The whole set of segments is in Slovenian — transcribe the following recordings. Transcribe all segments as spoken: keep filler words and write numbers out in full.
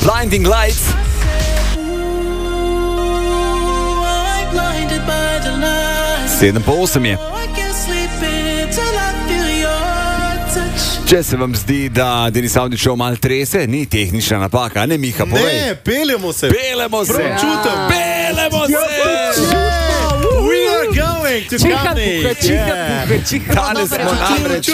Blinding Lights. sedem po osem je. Če se vam zdi, da Denis Avdićev mal trese, ni tehnična napaka, ne Miha, povej. Ne, peljemo se. Peljemo se. Prav čutim. Peljemo se. We are going to Kamnik. Danes smo namreč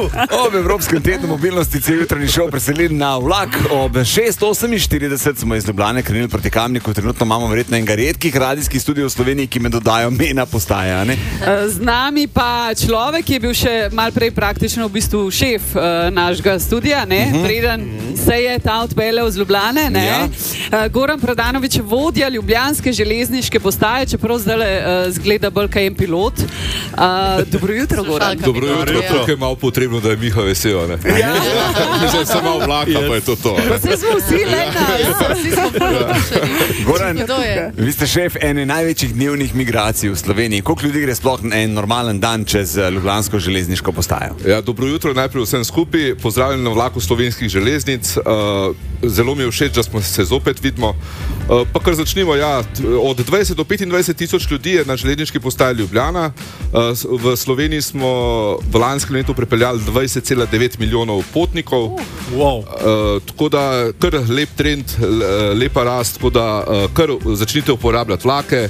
ob Evropskem tednu mobilnosti cel jutranji šov preselili na vlak. Ob šest oseminštirideset smo iz Ljubljane krenili proti Kamniku. Trenutno imamo verjetno enega redkih radijskih studijev v Sloveniji, ki me dodajo mena postaja. Ne? Z nami pa človek, ki je bil še mal prej praktično v bistvu šef uh, našega studija, ne? Uh-huh. Preden se je ta odpeljal z Ljubljane. Ne? Ja. Uh, Goran Pradanović je vodja ljubljanske železniške postaje, čeprav zdaj uh, zgleda bolj kaj en pilot. Uh, dobro jutro, Goran. Dobro jutro, tukaj je malo potrebno, da je Miha vesel, ne? Ja. Mislim, sem malo vlaka, pa je to to. Pa se smo vsi lena, vsi smo prvotočeni. Goran, vi ste šef ene največjih dnevnih migracij v Sloveniji. Koliko ljudi gre sploh en normalen dan čez ljubljansko železniško postajo? Ja, dobro jutro, najprej vsem skupaj. Pozdravljeni na vlaku Slovenskih železnic. Uh, zelo mi je všeč, da smo se zopet vidimo. Uh, pa kar začnimo, ja, od dvajset do petindvajset tisoč ljudi je na železniški postaji Ljubljana. Uh, v Sloveniji smo v lanskem letu prepeljali dvajset cela devet milijonov potnikov. Wow. Uh, tako da kar lep trend, lepa rast, tako da uh, kar začnite uporabljati vlake.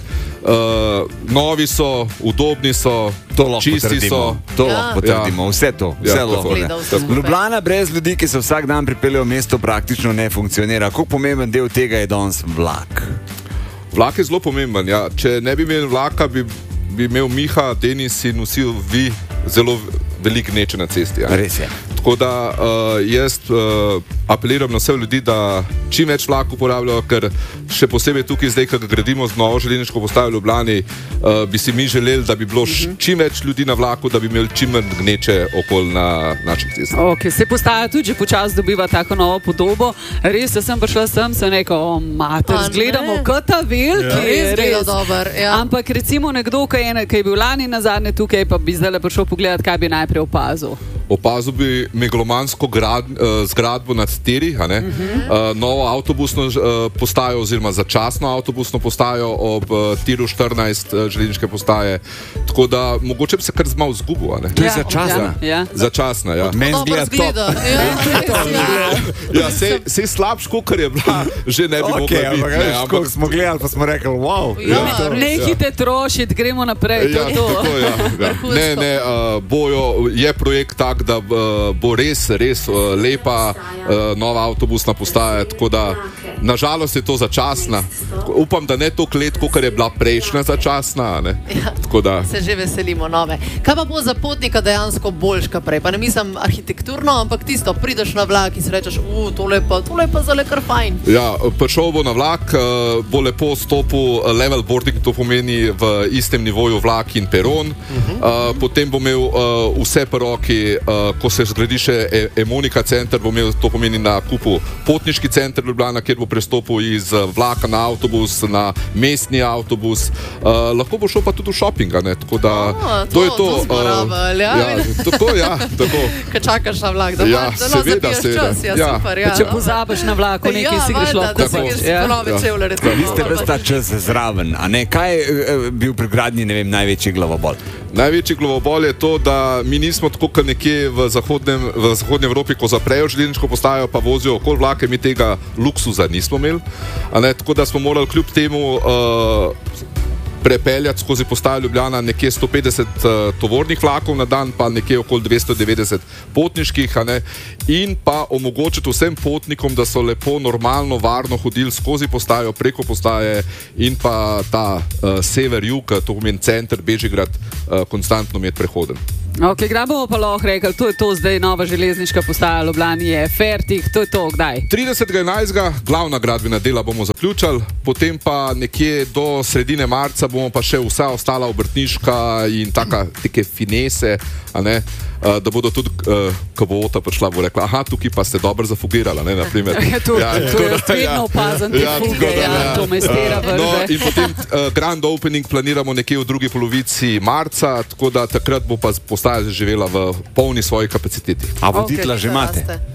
Uh, novi so, udobni so, čisti so. To lahko potrdimo, vse to. Vse Ja, lahko. tako. Ljubljana brez ljudi, ki se vsak dan pripeljejo v mesto, praktično ne funkcionira. Koliko pomemben del tega je danes vlak? Vlak je zelo pomemben. Ja. Če ne bi imel vlaka, bi, bi imel Miha, Denis in vsi vi zelo veliko gneče na cesti. Ja. Res je. Tako da uh, jaz uh, apeliram na vse ljudi, da čim več vlak uporabljajo, ker še posebej tukaj zdaj, ko gradimo z novo železniško postajo v Ljubljani, uh, bi si mi želeli, da bi bilo uh-huh. čim več ljudi na vlaku, da bi imeli čim manj gneče okoli na naših cestah. Okay, se postaja tudi že počasi dobiva tako novo podobo. Res, da sem prišla sem, sem rekel, o mater, zgledamo kot ta veliki. Ja. Res zgleda dober, ja. Ampak recimo nekdo, ki je, ki je bil lani nazadnje tukaj, pa bi zdaj prišel pogledat, kaj bi najprej opazil. Opazil bi megalomansko grad, uh, zgradbo nad tiri, a ne? Uh-huh. uh, novo avtobusno uh, postajo oziroma začasno avtobusno postajo ob uh, tiru štirinajst uh, železniške postaje. Tako da mogoče bi se kar malo zgubil, a ne? To je Ja, začasna. ja, ja. Začasna, ja. Meni Dobro zgleda top. zgleda. Ja, Ja, sej, sej slabš, kakor je bila, že ne bi Ok, mogla ampak biti. ne, veš, koliko smo gledali, pa smo rekli, wow. Ja, Ja. res. Nehite trošiti, gremo naprej. To Ja, je to. tako, ja, ja. Ne, ne, uh, bojo, je projekt tak, da uh, bo res, res uh, lepa uh, nova avtobusna postaja, tako da nažalost je to začasna. Upam, da ne toliko let, kot je bila prejšnja začasna. Ne? Ja. Tako da, se že veselimo nove. Kaj pa bo za potnika dejansko boljš kot prej? Pa ne mislim arhitekturno, ampak tisto, prideš na vlak in si rečeš, u, tole pa, tole pa zale kar fajn. ja, prišel bo na vlak, uh, bo lepo stopil uh, level boarding, to pomeni v istem nivoju vlak in peron. Uh-huh. Uh, potem bo imel uh, vse po roki, uh, ko se zgradi še e Emonika center, bo imel, to pomeni na kupu potniški center Ljubljana, kjer bo prestopil iz vlaka na avtobus, na mestni avtobus. Uh, lahko bo šel pa tudi v shopping, ne? Tako da O, to je to. to smo rabili, ja. ja, tako, ja, tako. Ko čakaš na vlak, da Ja, imaš zelo seveda, zapiješ seveda. čas. Ja, Ja. super, ja. Če pozabiš na vlaku, nekaj si greš lahko da si kupiš. greš Ja. nove Ja. čevlje, recimo. Vi ste ves ta čas zraven, a ne? Kaj je eh, bil pri gradnji, ne vem, največji glavobol? Največji glavobol je to, da mi nismo tako kot nekje v, zahodnem, v zahodnji Evropi, ko zaprejo železniško postajo, pa vozijo okoli vlake, mi tega luksuza nismo imeli. A ne, tako da smo morali kljub temu uh, prepeljati skozi postajo Ljubljana nekje sto petdeset uh, tovornih vlakov na dan, pa nekje okoli dvesto devetdeset potniških, a ne, in pa omogočiti vsem potnikom, da so lepo, normalno, varno hodili skozi postajo, preko postaje in pa ta uh, sever-jug, to pomeni center, Bežigrad, uh, konstantno imeti prehoden. Ok, kdaj bomo pa lahko rekli, to je to zdaj nova železniška postaja v Ljubljani, je fertik, to je to, kdaj? tridesetega enajstega glavna gradbena dela bomo zaključili, potem pa nekje do sredine marca bomo pa še vsa ostala obrtniška in taka, take finese, a ne, uh, da bodo tudi, uh, ko bo Ota prišla, bo rekla, aha, tukaj pa ste dobro zafugirala, ne, naprimer. Ja, to, ja, to tako jaz da, vedno opazim te Ja, fuge, tako da, ja, ja. to me stira Uh, no, vrže. in potem uh, grand opening planiramo nekje v drugi polovici marca, tako da takrat bo pa postaja živela v polni svoji kapaciteti. A voditla Ok, že imate? raste.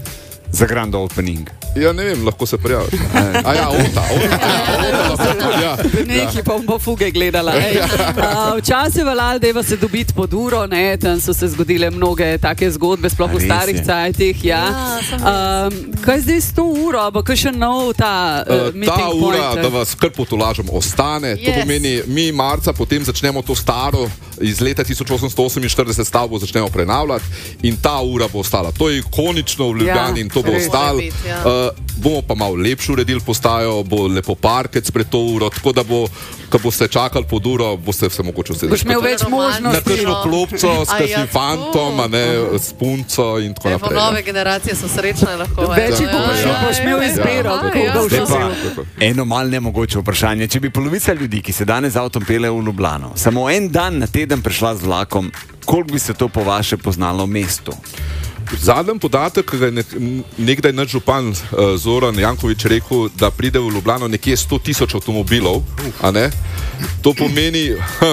za grand opening? Ja, ne vem, lahko se prijaviš. A ja, ota, ota, ota, ota, ja. Neki pa bo fuge gledala. Uh, Včasih veljal, da se dobiti pod uro, ne? Tam so se zgodile mnoge take zgodbe, sploh v starih cajtih. Ja. Ja, um, kaj zdaj s to uro, pa kaj še nov ta uh, meeting Ta ura, point? da vas kar potolažem, ostane. Yes. To pomeni, mi marca potem začnemo to staro iz leta tisoč osemsto oseminštirideset stavbo začnemo prenavljati in ta ura bo ostala. To je ikonično v Ljubljani ja, in to bo ostalo. Ja. Uh, bomo pa malo lepše uredili postajo, bo lepo parkec pred to uro, tako da bo, ko boste čakali pod uro, boste se mogoče vse boš imel več možnosti. Na kakšno klopco, s kakšnim fantom, a ne s punco in tako naprej. Evo, nove generacije so srečne lahko. Več jih boš imel izbiro, kako ga všel. Eno malo nemogoče vprašanje. Če bi polovica ljudi, ki se danes z avtom pele v Ljubljano, samo en dan na teden prišla z vlakom, koliko bi se to po vaše poznalo v mestu? Zadnji podatek, ki ga je nekdaj naš župan uh, Zoran Janković rekel, da pride v Ljubljano nekje sto tisoč avtomobilov, a ne? To pomeni, hm,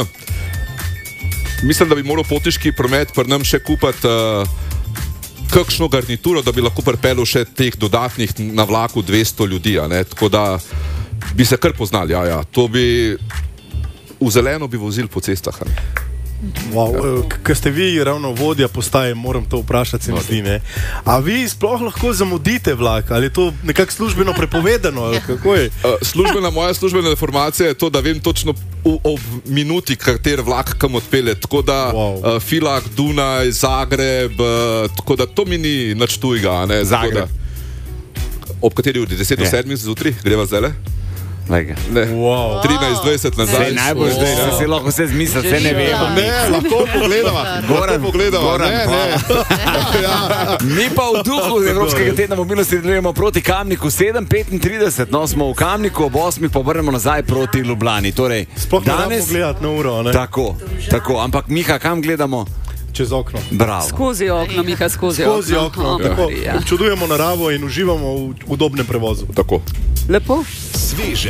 mislim, da bi moral potniški promet pri nam še kupiti uh, kakšno garnituro, da bi lahko pripeljal še teh dodatnih na vlaku dvesto ljudi, a ne? Tako da bi se kar poznali, ja, ja. To bi v zeleno bi vozili po cestah, a ne? Wow, ker ste vi ravno vodja postaje, moram to vprašati, se mi zdi, ne? A vi sploh lahko zamudite vlak? Ali je to nekako službeno prepovedano? Ali kako je? Uh, službena, moja službena informacija je to, da vem točno v, ob minuti, kater vlak kam odpelje. Tako da wow. uh, Filak, Dunaj, Zagreb, uh, tako da to mi ni nič tujega, ne? Zagreb. Da, ob kateri uri? deset do sedmih zjutraj? Greva zdaj le? Wow. trinajst dvajset nazaj. Najbolj zdaj, da se lahko vse zmisli, vse ne vemo. Ne, lahko pogledamo. Goran, pogledamo. Goran, ne, ne. Ja. Mi pa v duhu Evropskega tedna mobilnosti delujemo proti Kamniku sedem petintrideset. No, smo v Kamniku, ob osmih pa vrnemo nazaj proti Ljubljani. Torej, sploh ne danes gledati na uro, ne? Tako, tako. Ampak Miha, kam gledamo? Čez okno. Bravo. Skozi okno, Miha, skozi, skozi okno. okno. Tako, ja. Občudujemo naravo in uživamo v udobnem prevozu. Tako. Lepo. Sveže